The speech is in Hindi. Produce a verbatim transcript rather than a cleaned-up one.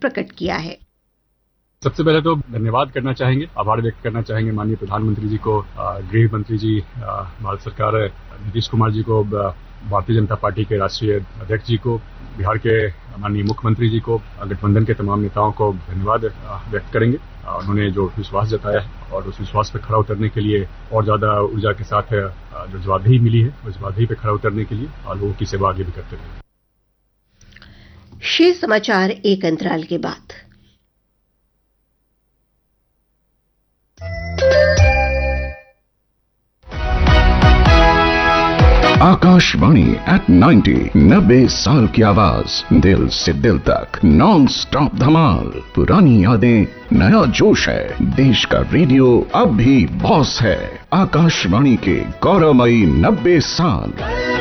प्रकट किया है। सबसे पहले तो धन्यवाद करना चाहेंगे, आभार व्यक्त करना चाहेंगे माननीय प्रधानमंत्री जी को, गृह मंत्री जी, भारत सरकार, नीतीश कुमार जी को, भारतीय जनता पार्टी के राष्ट्रीय अध्यक्ष जी को, बिहार के माननीय मुख्यमंत्री जी को, गठबंधन के तमाम नेताओं को धन्यवाद व्यक्त करेंगे। उन्होंने जो विश्वास जताया है और उस विश्वास पर खरा उतरने के लिए और ज्यादा ऊर्जा के साथ जो जवाबदेही मिली है उस जवाबदेही पर खरा उतरने के लिए और लोगों की सेवा आगे भी करते रहेंगे। शेष समाचार एक अंतराल के बाद। आकाशवाणी एट नाइन्टी, नब्बे साल की आवाज, दिल से दिल तक, नॉन स्टॉप धमाल, पुरानी यादें, नया जोश है, देश का रेडियो अब भी बॉस है। आकाशवाणी के गौरवमयी नब्बे साल।